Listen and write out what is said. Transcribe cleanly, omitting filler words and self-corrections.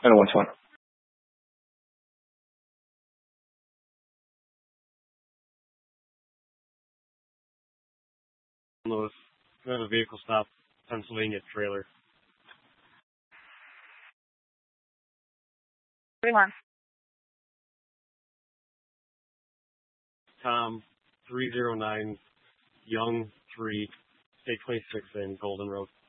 And 120. Louis. We have a vehicle stop, Pennsylvania trailer. 31. Tom, 309, Young 3, State 26 in Golden Road.